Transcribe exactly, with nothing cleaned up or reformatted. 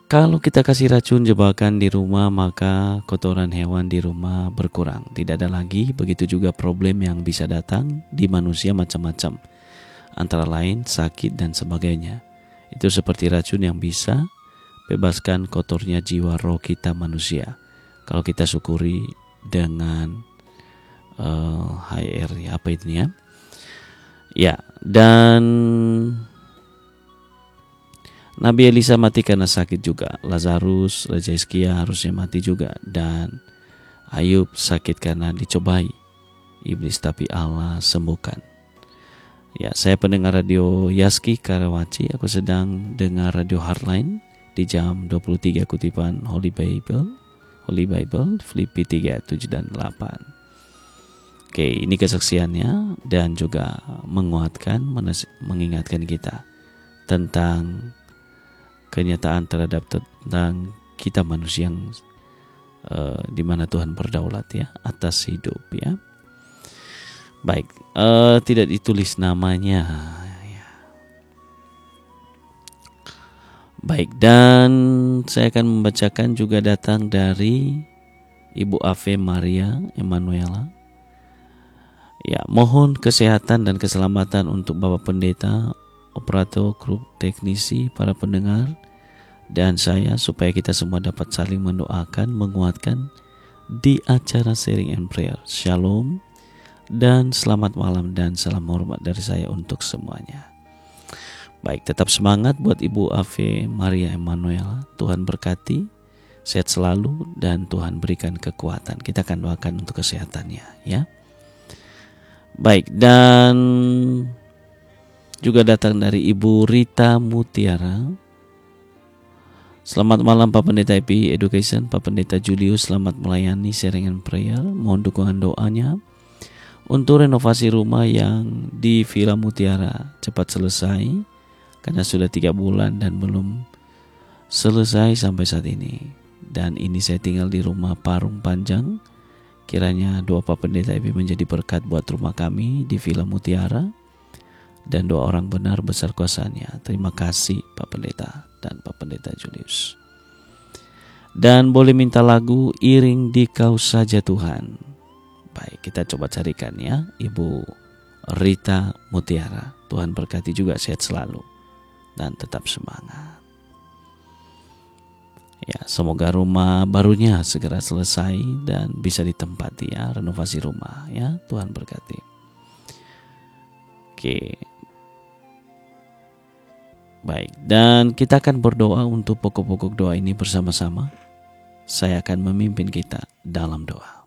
Kalau kita kasih racun jebakan di rumah, maka kotoran hewan di rumah berkurang. Tidak ada lagi, begitu juga problem yang bisa datang di manusia macam-macam. Antara lain sakit dan sebagainya. Itu seperti racun yang bisa bebaskan kotornya jiwa roh kita manusia. Kalau kita syukuri dengan uh, H R ya, apa itu ya? Ya, dan Nabi Elisa mati karena sakit juga. Lazarus, Raja Hizkia harusnya mati juga. Dan Ayub sakit karena dicobai iblis, tapi Allah sembuhkan. Ya, saya pendengar radio Yaski Karawaci. Aku sedang dengar radio Hardline di jam dua puluh tiga kutipan Holy Bible, Holy Bible, Filipi tiga, tujuh dan delapan. Oke, ini kesaksiannya dan juga menguatkan, mengingatkan kita tentang kenyataan terhadap tentang kita manusia yang uh, di mana Tuhan berdaulat ya atas hidup ya. Baik, uh, tidak ditulis namanya ya. Baik, dan saya akan membacakan juga datang dari Ibu Ave Maria Emanuela. Ya, mohon kesehatan dan keselamatan untuk Bapak Pendeta, operator, grup teknisi, para pendengar, dan saya, supaya kita semua dapat saling mendoakan, menguatkan di acara Sharing and Prayer. Shalom dan selamat malam dan salam hormat dari saya untuk semuanya. Baik, tetap semangat buat Ibu Ave Maria Emanuela. Tuhan berkati, sehat selalu dan Tuhan berikan kekuatan. Kita akan doakan untuk kesehatannya ya. Baik, dan juga datang dari Ibu Rita Mutiara. Selamat malam Pak Pendeta I P Education, Pak Pendeta Julius, selamat melayani Sharing and Prayer. Mohon dukungan doanya untuk renovasi rumah yang di Villa Mutiara cepat selesai, karena sudah tiga bulan dan belum selesai sampai saat ini. Dan ini saya tinggal di rumah Parung Panjang. Kiranya doa Pak Pendeta I P menjadi berkat buat rumah kami di Villa Mutiara, dan doa orang benar besar kuasanya. Terima kasih Pak Pendeta dan Pak Pendeta Julius. Dan boleh minta lagu Iring di Kau Saja Tuhan. Baik, kita coba carikan ya, Ibu Rita Mutiara. Tuhan berkati juga, sehat selalu dan tetap semangat. Ya, semoga rumah barunya segera selesai dan bisa ditempati ya, renovasi rumah ya. Tuhan berkati. Oke. Baik, dan kita akan berdoa untuk pokok-pokok doa ini bersama-sama. Saya akan memimpin kita dalam doa.